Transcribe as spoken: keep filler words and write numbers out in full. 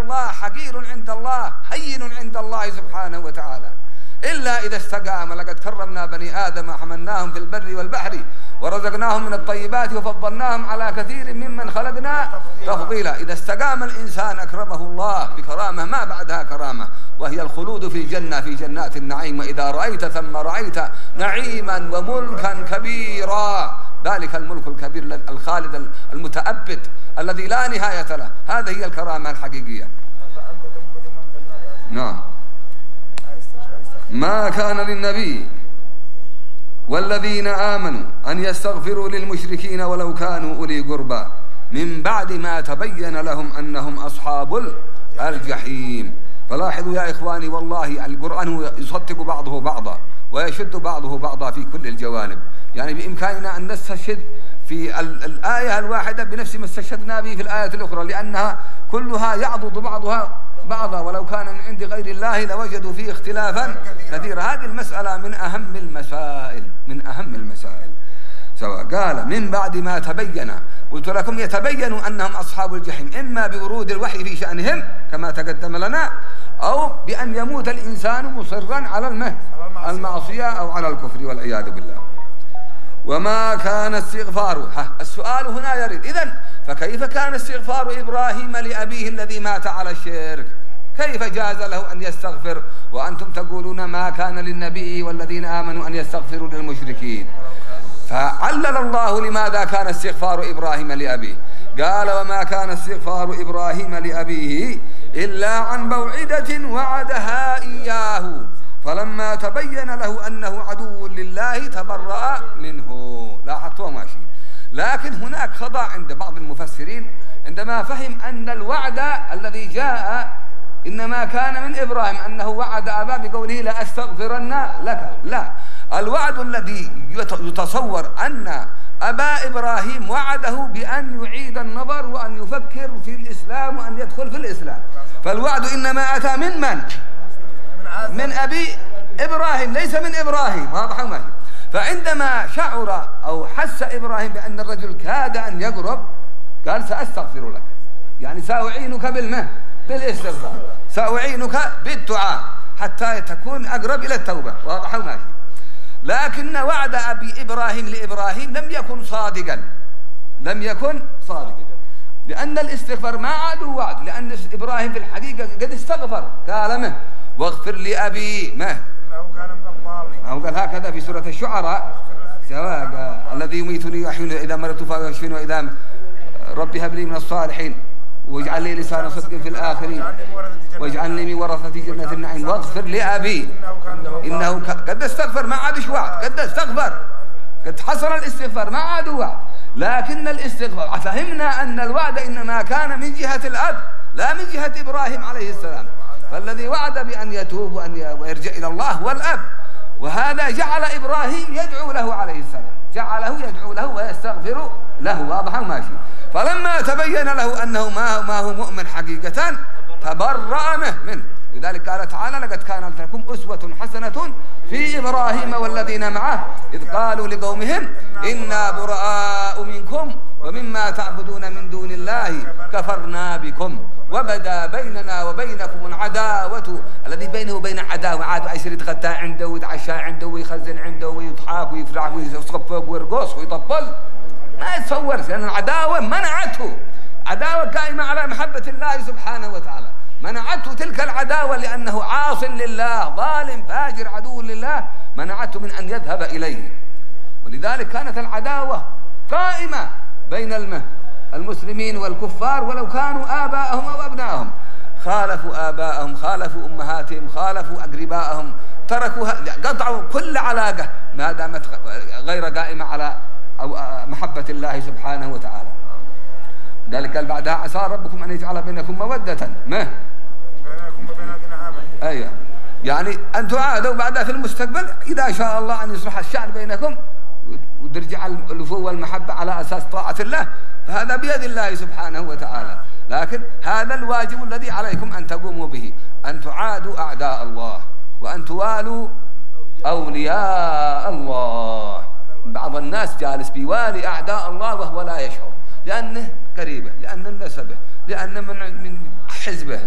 الله حقير عند الله هين عند الله سبحانه وتعالى إلا إذا استقام. لقد كرمنا بني آدم حملناهم في البر والبحر ورزقناهم من الطيبات وفضلناهم على كثير ممن خلقنا تفضيلا. إذا استقام الإنسان أكرمه الله بكرامة ما بعدها كرامة، وهي الخلود في الجنة في جنات النعيم. وإذا رأيت ثم رأيت نعيما وملكا كبيرا، ذلك الملك الكبير الخالد المتأبد الذي لا نهاية له. هذه هي الكرامة الحقيقية. نعم. ما كان للنبي والذين آمنوا أن يستغفروا للمشركين ولو كانوا أولي قربى من بعد ما تبين لهم أنهم أصحاب الجحيم. فلاحظوا يا إخواني، والله القرآن يصدق بعضه بعضا ويشد بعضه بعضا في كل الجوانب. يعني بإمكاننا أن نستشهد في الآية الواحدة بنفس ما استشهدنا به في الآية الأخرى، لأنها كلها يعضد بعضها بعضا، ولو كان من عند غير الله لوجدوا فيه اختلافا كثيرا. هذه المسألة من أهم المسائل من أهم المسائل. سواء قال من بعد ما تبين، قلت لكم يتبين أنهم أصحاب الجحيم إما بورود الوحي في شأنهم كما تقدم لنا، أو بأن يموت الإنسان مصرا على المعصية أو على الكفر والعياذ بالله. وما كان استغفاره، السؤال هنا يرد، إذن فكيف كان استغفار إبراهيم لأبيه الذي مات على الشرك؟ كيف جاز له أن يستغفر وأنتم تقولون ما كان للنبي والذين آمنوا أن يستغفروا للمشركين؟ فعلل الله لماذا كان استغفار إبراهيم لأبيه. قال وما كان استغفار إبراهيم لأبيه إلا عن موعدة وعدها إياه فلما تبين له أنه عدو لله تبرأ منه. لاحظتوا ماشي. لكن هناك خطأ عند بعض المفسرين عندما فهم أن الوعد الذي جاء إنما كان من إبراهيم، أنه وعد أباه بقوله لا أستغفرن لك. لا، الوعد الذي يتصور أن أبا إبراهيم وعده بأن يعيد النظر وأن يفكر في الإسلام وأن يدخل في الإسلام. فالوعد إنما أتى من من؟ من أبي إبراهيم، ليس من إبراهيم. واضح ماشي. فعندما شعر أو حس إبراهيم بأن الرجل كاد أن يقرب قال سأستغفر لك، يعني سأعينك بالمه بالاستغفار، سأعينك بالدعاء حتى تكون أقرب إلى التوبة. واضح ماشي. لكن وعد أبي إبراهيم لإبراهيم لم يكن صادقا، لم يكن صادقا، لأن الاستغفار ما عاد وعد، لأن إبراهيم في الحقيقة قد استغفر. قال مه واغفر لأبي مه، أو قال هكذا في سورة الشعراء سواء الذي يميتني ويحييني إذا مرضت فهو يشفيني وإذا رب هب لي من الصالحين واجعل لي لسان صدق في الآخرين واجعلني من ورثة جنة النعيم واغفر لأبي إنه قد استغفر، ما عادش وعد، قد استغفر، قد حصل الاستغفار، ما عاد وعد. لكن الاستغفار فهمنا أن الوعد إنما كان من جهة الأب لا من جهة إبراهيم عليه السلام. فالذي وعد بأن يتوب ويرجع إلى الله هو الأب، وهذا جعل إبراهيم يدعو له عليه السلام، جعله يدعو له ويستغفر له. واضح ماشي. فلما تبين له أنه ما ما هو مؤمن حقيقة تبرأ منه. لذلك قال تعالى لقد كانت لكم أسوة حسنة في إبراهيم والذين معه إذ قالوا لقومهم إنا براء منكم ومما تعبدون من دون الله كفرنا بكم وبدا بيننا وبينكم العداوة. الذي بينه وبين عداوة عاد عشر يتغدى عنده ويتعشى عنده ويخزن عنده ويضحك ويفرح ويصفق ويرقص ويطبل، ما يتصورش، لأن العداوة منعته، عداوة قائمة على محبة الله سبحانه وتعالى، منعته تلك العداوة لأنه عاص لله ظالم فاجر عدو لله، منعته من أن يذهب إليه. ولذلك كانت العداوة قائمة بين المسلمين والكفار ولو كانوا آباءهم أو أبنائهم، خالفوا آباءهم، خالفوا أمهاتهم، خالفوا أقربائهم، تركوا قطعوا كل علاقة ما دامت غير قائمة على أو محبة الله سبحانه وتعالى. ذلك قال بعدها عسى ربكم أن يجعل بينكم مودة ما أيوة، يعني أن تعادوا بعدها في المستقبل إذا شاء الله أن يصلح الشأن بينكم وترجع الألفة والمحبة على أساس طاعة الله، فهذا بيد الله سبحانه وتعالى. لكن هذا الواجب الذي عليكم أن تقوموا به، أن تعادوا أعداء الله وأن توالوا أولياء الله. بعض الناس جالس بيوالي أعداء الله وهو لا يشعر، لأنه قريبه، لأن نسبه، لأن من من حزبه.